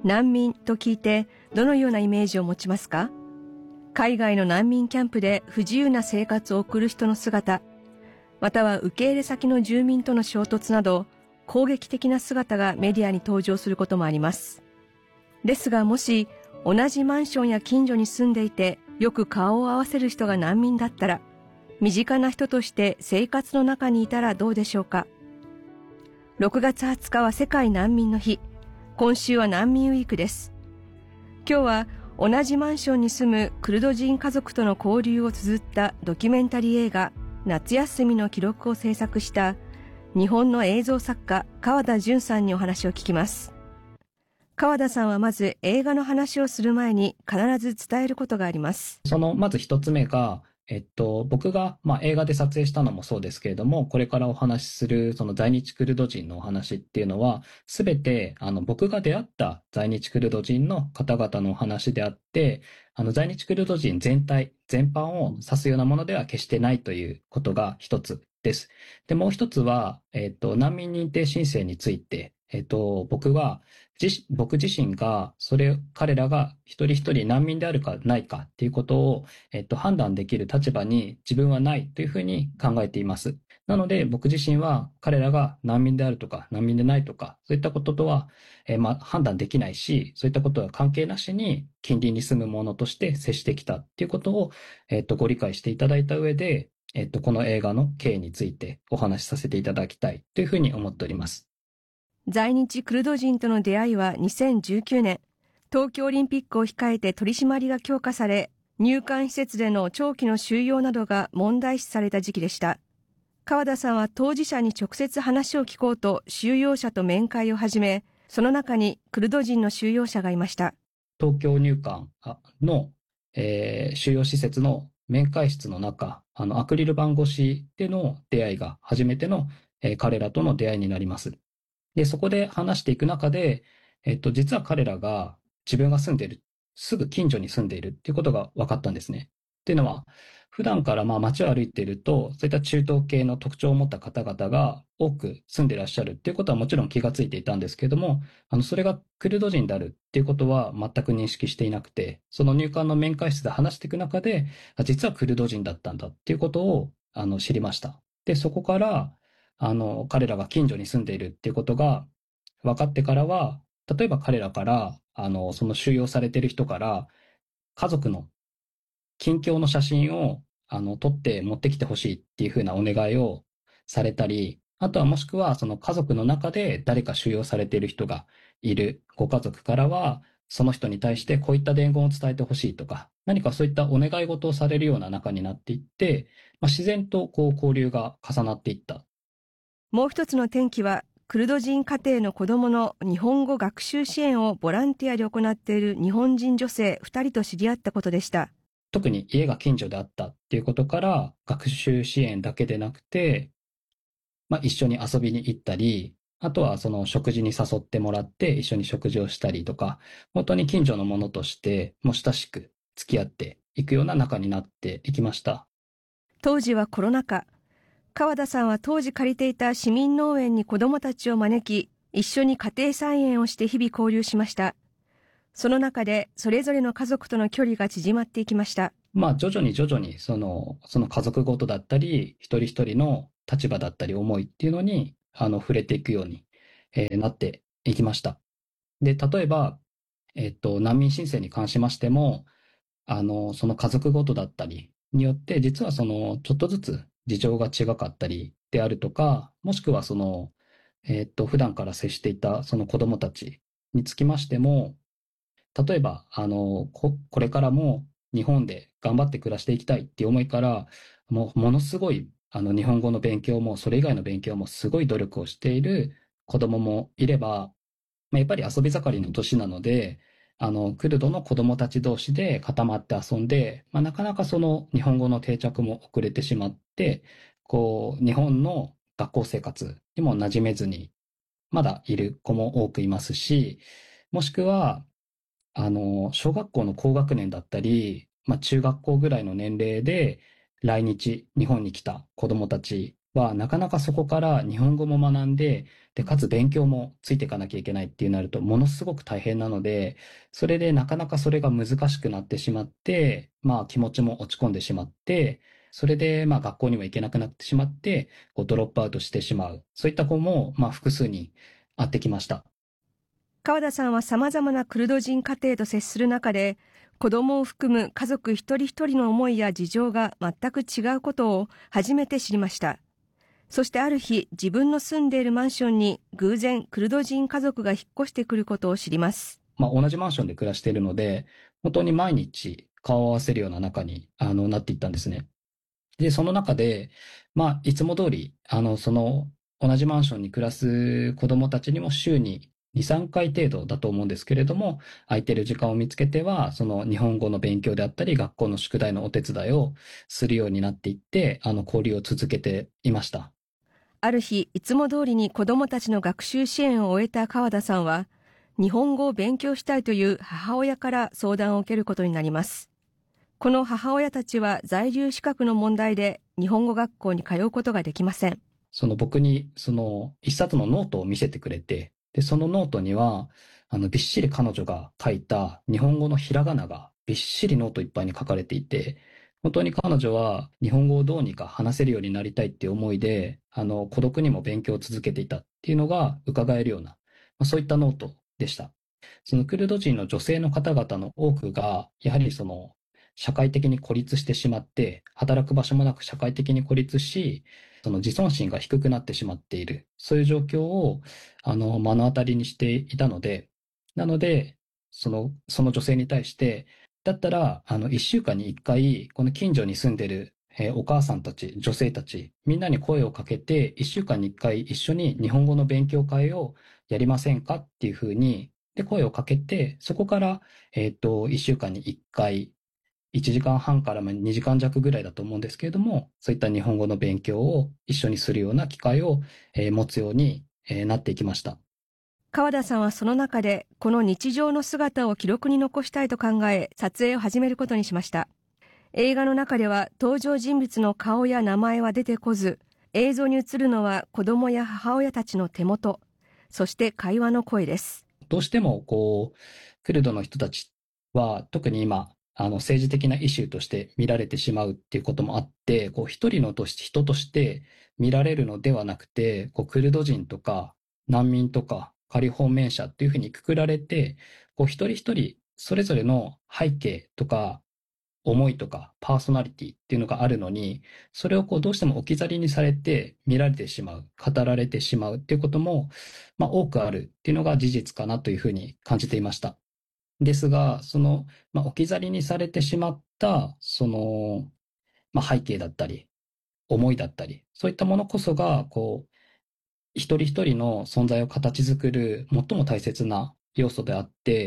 難民と聞いてどのようなイメージを持ちますか？海外の難民キャンプで不自由な生活を送る人の姿、または受け入れ先の住民との衝突など、攻撃的な姿がメディアに登場することもあります。ですが、もし同じマンションや近所に住んでいてよく顔を合わせる人が難民だったら、身近な人として生活の中にいたらどうでしょうか。6月20日は世界難民の日。今週は難民ウィークです。今日は同じマンションに住むクルド人家族との交流を綴ったドキュメンタリー映画夏休みの記録を制作した日本の映像作家川田純さんにお話を聞きます。川田さんはまず映画の話をする前に必ず伝えることがあります。 まず一つ目が、僕が、映画で撮影したのもそうですけれども、これからお話しするその在日クルド人のお話っていうのは、すべて僕が出会った在日クルド人の方々のお話であって、在日クルド人全体、全般を指すようなものでは決してないということが一つです。で、もう一つは、難民認定申請について、僕自身が、彼らが一人一人難民であるかないかっていうことを、判断できる立場に自分はないというふうに考えています。なので、僕自身は彼らが難民であるとか、難民でないとか、そういったこととは、判断できないし、そういったことは関係なしに近隣に住む者として接してきたっていうことを、ご理解していただいた上で、この映画の経緯についてお話しさせていただきたいというふうに思っております。 在日クルド人との出会いは2019年、東京オリンピックを控えて取り締まりが強化され、入管施設での長期の収容などが問題視された時期でした。川田さんは当事者に直接話を聞こうと収容者と面会を始め、その中にクルド人の収容者がいました。 東京入管の、収容施設の面会室の中、アクリル板越しでの出会いが初めての、彼らとの出会いになります。で、そこで話していく中で、実は彼らが自分が住んでいる、すぐ近所に住んでいるっていうことが分かったんですね。っていうのは、普段から街を歩いていると、そういった中東系の特徴を持った方々が多く住んでいらっしゃるっていうことはもちろん気がついていたんですけれども、それがクルド人であるっていうことは全く認識していなくて、その入管の面会室で話していく中で、実はクルド人だったんだっていうことを知りました。で、そこから、彼らが近所に住んでいるっていうことが分かってからは、例えば彼らから、その収容されている人から、家族の近況の写真を、撮って持ってきてほしいっていうふうなお願いをされたり、あとはもしくは、その家族の中で誰か収容されている人がいるご家族からは、その人に対してこういった伝言を伝えてほしいとか、何かそういったお願い事をされるような仲になっていって、自然と交流が重なっていった。 もう一つの転機は、クルド人家庭の子どもの日本語学習支援をボランティアで行っている日本人女性2人と知り合ったことでした。 特に家が近所であったっていうことから、学習支援だけでなくて、一緒に遊びに行ったり、あとはその食事に誘ってもらって一緒に食事をしたりとか、本当に近所のものとしてもう親しく付き合っていくような仲になっていきました。 当時はコロナ禍。川田さんは当時借りていた市民農園に子どもたちを招き、一緒に家庭菜園をして日々交流しました。その中でそれぞれの家族との距離が縮まっていきました。 徐々にその家族ごとだったり、一人一人の立場だったり思いっていうのに触れていくように、なっていきました。で、例えば、難民申請に関しましても、その家族ごとだったりによって、実はちょっとずつ事情が違かったりであるとか、もしくは普段から接していたその子供たちにつきましても、例えば、これからも日本で頑張って暮らしていきたいっていう思いから、ものすごい、日本語の勉強も、それ以外の勉強もすごい努力をしている子供もいれば、やっぱり遊び盛りの年なので、クルドの子供たち同士で固まって遊んで、なかなかその日本語の定着も遅れてしまって、日本の学校生活にも馴染めずに、まだいる子も多くいますし、もしくは、小学校の高学年だったり、中学校ぐらいの年齢で日本に来た子供たちは、なかなかそこから日本語も学んで、で、かつ勉強もついていかなきゃいけないっていうなると、ものすごく大変なので、それでなかなかそれが難しくなってしまって、まあ気持ちも落ち込んでしまって、それでまあ学校にも行けなくなってしまって、こうドロップアウトしてしまう。そういった子もまあ複数に会ってきました。 川田さんは様々なクルド人家庭と接する中で、子供を含む家族一人一人の思いや事情が全く違うことを初めて知りました。そしてある日、自分の住んでいるマンションに偶然クルド人家族が引っ越してくることを知ります。 まあ同じマンションで暮らしているので、本当に毎日顔を合わせるような仲になっていったんですね。で、その中で、まあ、いつも通り、同じマンションに暮らす子供たちにも週に2、3回程度だと思うんですけれども、空いてる時間を見つけては、その日本語の勉強であったり、学校の宿題のお手伝いをするようになっていって、交流を続けていました。 ある日、いつも通りに子供たちの学習支援を終えた川田さんは、日本語を勉強したいという母親から相談を受けることになります。この母親たちは在留資格の問題で日本語学校に通うことができません。 僕に、一冊のノートを見せてくれて、で、そのノートには、びっしり彼女が書いた日本語のひらがながびっしりノートいっぱいに書かれていて、本当に彼女は日本語をどうにか話せるようになりたいっていう思いで、孤独にも勉強を続けていたっていうのが伺えるような、そういったノートでした。そのクルド人の女性の方々の多くが、やはり社会的に孤立してしまって、働く場所もなく社会的に孤立し、その自尊心が低くなってしまっている。そういう状況を、目の当たりにしていたので、なので、その女性に対して、だったら、一週間に一回、この近所に住んでる、お母さんたち、女性たち、みんなに声をかけて、一週間に一回一緒に日本語の勉強会をやりませんかっていうふうに、で、声をかけて、そこから、一週間に一回、1時間半から2時間弱ぐらいだと思うんですけれども、そういった日本語の勉強を一緒にするような機会を持つようになっていきました。 川田さんはその中でこの日常の姿を記録に残したいと考え、撮影を始めることにしました。映画の中では登場人物の顔や名前は出てこず、映像に映るのは子供や母親たちの手元、そして会話の声です。 どうしてもクルドの人たちは特に今、政治的なイシューとして見られてしまうっていうこともあって、一人の人として見られるのではなくて、クルド人とか難民とか仮放免者っていうふうにくくられて、一人一人それぞれの背景とか思いとかパーソナリティっていうのがあるのに、それをどうしても置き去りにされて見られてしまう、語られてしまうっていうことも、多くあるっていうのが事実かなというふうに感じていました。ですが、置き去りにされてしまった、背景だったり、思いだったり、そういったものこそが、一人一人の存在を形作る最も大切な要素であって、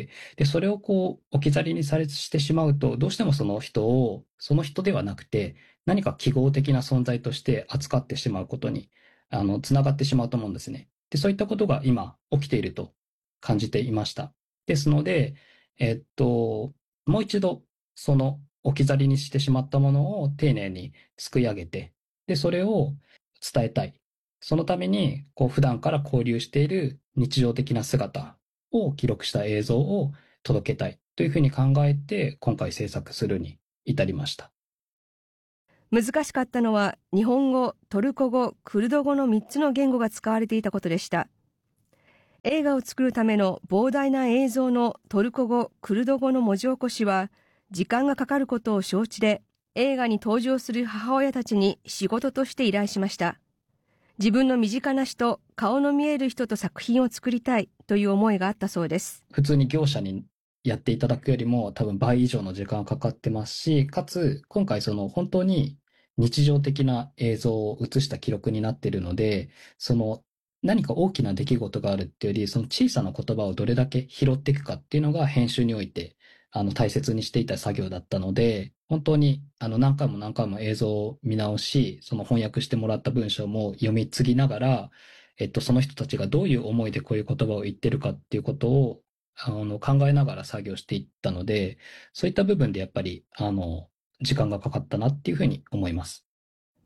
で、それを置き去りにしてしまうと、どうしてもその人を、その人ではなくて、何か記号的な存在として扱ってしまうことに、つながってしまうと思うんですね。で、そういったことが今起きていると感じていました。ですので、もう一度、その置き去りにしてしまったものを丁寧にすくい上げて、で、それを伝えたい。そのために、普段から交流している日常的な姿を記録した映像を届けたいというふうに考えて、今回制作するに至りました。 難しかったのは日本語、トルコ語、クルド語の3つの言語が使われていたことでした。映画を作るための膨大な映像のトルコ語、クルド語の文字起こしは時間がかかることを承知で、映画に登場する母親たちに仕事として依頼しました。自分の身近な人、顔の見える人と作品を作りたいという思いがあったそうです。 普通に業者にやっていただくよりも多分倍以上の時間がかかってますし、かつ今回本当に日常的な映像を映した記録になっているので、何か大きな出来事があるっていうより、その小さな言葉をどれだけ拾っていくかっていうのが編集において大切にしていた作業だったので、本当に何回も何回も映像を見直し、その翻訳してもらった文章も読み継ぎながら、その人たちがどういう思いでこういう言葉を言ってるかっていうことを考えながら作業していったので、そういった部分でやっぱり時間がかかったなっていうふうに思います。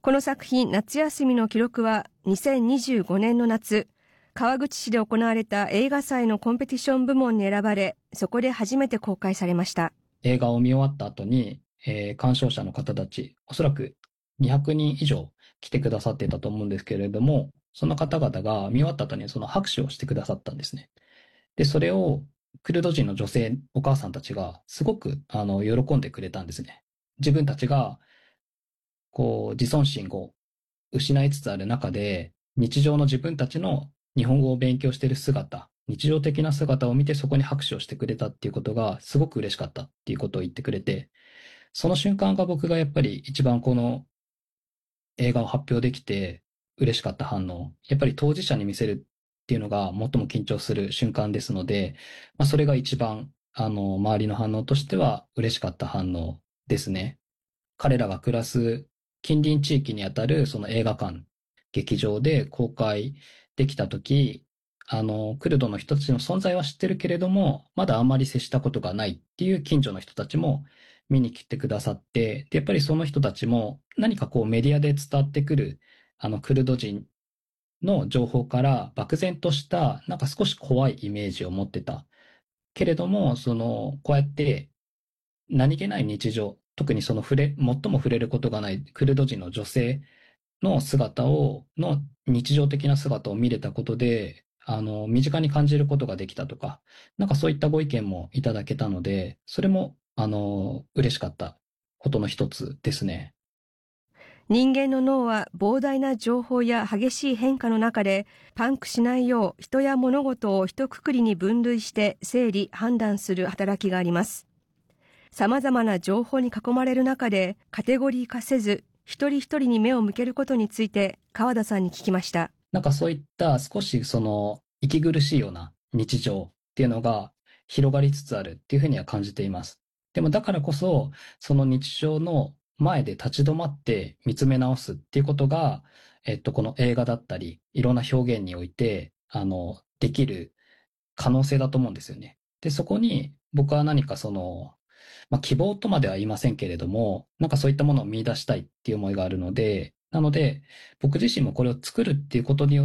この作品、夏休みの記録は2025年の夏、川口市で行われた映画祭のコンペティション部門に選ばれ、そこで初めて公開されました。 映画を見終わった後に、鑑賞者の方たち、おそらく200人以上来てくださってたと思うんですけれども、その方々が見終わった後にその拍手をしてくださったんですね。で、それをクルド人の女性、お母さんたちがすごく喜んでくれたんですね。自分たちが自尊心を失いつつある中で、日常の自分たちの日本語を勉強している姿、日常的な姿を見てそこに拍手をしてくれたっていうことがすごく嬉しかったっていうことを言ってくれて、その瞬間が僕がやっぱり一番この映画を発表できて嬉しかった反応。やっぱり当事者に見せるっていうのが最も緊張する瞬間ですので、それが一番周りの反応としては嬉しかった反応ですね。彼らが暮らす近隣地域にあたるその映画館、劇場で公開できたとき、クルドの人たちの存在は知ってるけれども、まだあんまり接したことがないっていう近所の人たちも見に来てくださって、でやっぱりその人たちも何かメディアで伝わってくる、クルド人の情報から漠然としたなんか少し怖いイメージを持ってた。けれども、こうやって何気ない日常、特に最も触れることがないクルド人の女性の日常的な姿を見れたことで、身近に感じることができたとか、なんかそういったご意見もいただけたので、それも、嬉しかったことの一つですね。 人間の脳は膨大な情報や激しい変化の中でパンクしないよう人や物事を一括りに分類して整理・判断する働きがあります。様々な情報に囲まれる中でカテゴリー化せず一人一人に目を向けることについて川田さんに聞きました。 なんかそういった少し息苦しいような日常っていうのが広がりつつあるっていうふうには感じています。でもだからこそ、その日常の前で立ち止まって見つめ直すっていうことが、この映画だったり、いろんな表現において、できる可能性だと思うんですよね。で、そこに僕は何か希望とまでは言いませんけれども、なんかそういったものを見出したいっていう思いがあるので、なので、僕自身もこれを作るっていうことによって、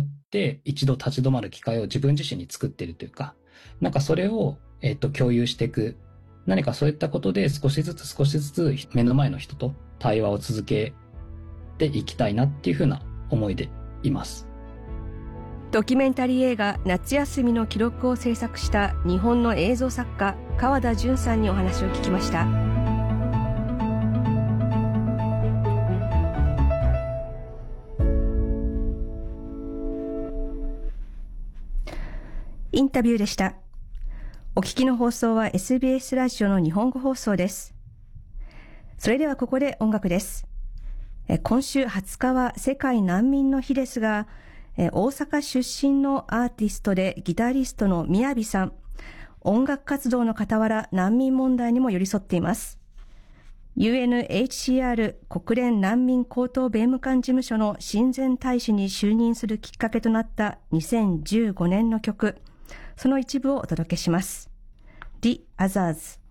一度立ち止まる機会を自分自身に作っているというか、なんかそれを、共有していく。何かそういったことで少しずつ目の前の人と対話を続けていきたいなっていうふうな思いでいます。 ドキュメンタリー映画夏休みの記録を制作した日本の映像作家川田純さんにお話を聞きました。インタビューでした。お聞きの放送は SBS ラジオの日本語放送です。それではここで音楽です。今週20日は世界難民の日ですが、大阪出身のアーティストでギタリストの雅さん、音楽活動の傍ら難民問題にも寄り添っています。UNHCR 国連難民高等弁務官事務所の親善大使に就任するきっかけとなった2015年の曲、その一部をお届けします。The Others。